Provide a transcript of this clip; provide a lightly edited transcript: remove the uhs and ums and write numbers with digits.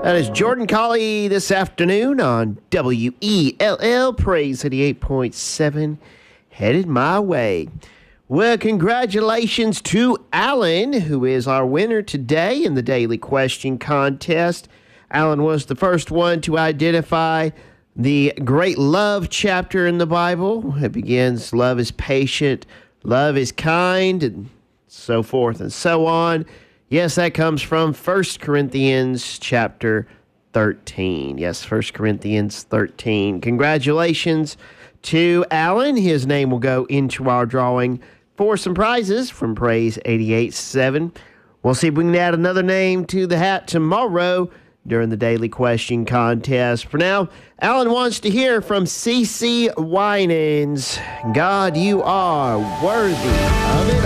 That is Jordan Colley this afternoon on WELL Praise 88.7, headed my way. Well, congratulations to Alan, who is our winner today in the Daily Question Contest. Alan was the first one to identify the great love chapter in the Bible. It begins, love is patient, love is kind, and so forth and so on. Yes, that comes from 1 Corinthians chapter 13. Yes, 1 Corinthians 13. Congratulations to Alan. His name will go into our drawing for some prizes from Praise 88.7. We'll see if we can add another name to the hat tomorrow during the Daily Question Contest. For now, Alan wants to hear from CeCe Winans. God, you are worthy of it